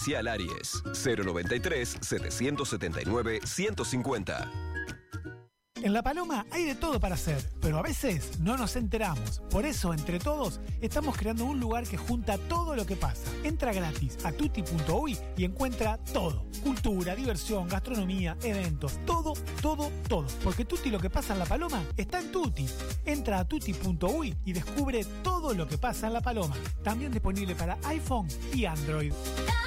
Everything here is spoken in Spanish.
Comercial Aries, 093-779-150. En La Paloma hay de todo para hacer, pero a veces no nos enteramos. Por eso, entre todos, estamos creando un lugar que junta todo lo que pasa. Entra gratis a tutti.uy y encuentra todo. Cultura, diversión, gastronomía, eventos, todo. Porque Tutti lo que pasa en La Paloma está en Tutti. Entra a tutti.uy y descubre todo lo que pasa en La Paloma. También disponible para iPhone y Android.